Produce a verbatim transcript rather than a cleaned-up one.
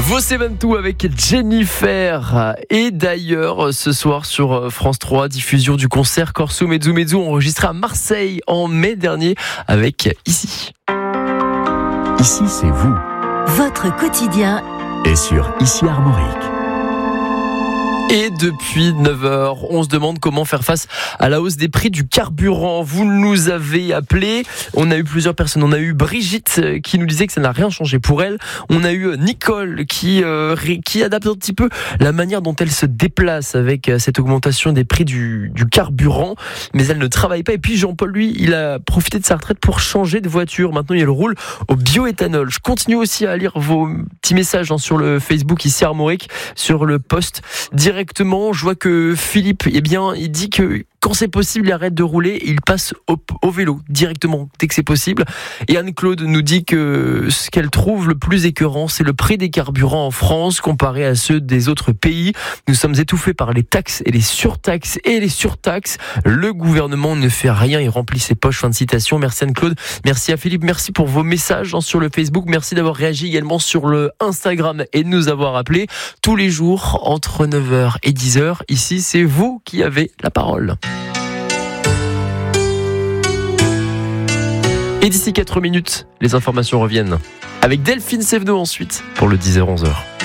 Vos Seventou avec Jennifer. Et d'ailleurs, ce soir sur France trois, diffusion du concert Corso Mezzo Mezzo enregistré à Marseille en mai dernier avec Ici. Ici, c'est vous. Votre quotidien Et sur Ici Armorique. Et depuis neuf heures, on se demande comment faire face à la hausse des prix du carburant. Vous nous avez appelé, on a eu plusieurs personnes. On a eu Brigitte qui nous disait que ça n'a rien changé pour elle. On a eu Nicole qui, euh, qui adapte un petit peu la manière dont elle se déplace avec cette augmentation des prix du, du carburant. Mais elle ne travaille pas. Et puis Jean-Paul, lui, il a profité de sa retraite pour changer de voiture. Maintenant, il roule au bioéthanol. Je continue aussi à lire vos petits messages hein, sur le Facebook Ici Armorique, sur le post direct. Directement, je vois que Philippe, eh bien, il dit que quand c'est possible, il arrête de rouler et il passe au, au vélo directement dès que c'est possible. Et Anne-Claude nous dit que ce qu'elle trouve le plus écœurant, c'est le prix des carburants en France comparé à ceux des autres pays. Nous sommes étouffés par les taxes et les surtaxes et les surtaxes. Le gouvernement ne fait rien, il remplit ses poches. Fin de citation. Merci Anne-Claude, merci à Philippe, merci pour vos messages sur le Facebook, merci d'avoir réagi également sur le Instagram et de nous avoir appelés tous les jours entre neuf heures et dix heures. Ici, c'est vous qui avez la parole. Et d'ici quatre minutes, les informations reviennent avec Delphine Sévenot ensuite pour le dix heures onze heures.